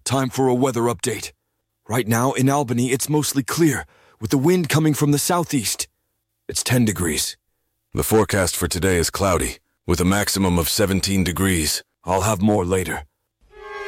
Time for a weather update. Right now, in Albany, it's mostly clear, with the wind coming from the southeast. It's 10 degrees. The forecast for today is cloudy, with a maximum of 17 degrees. I'll have more later.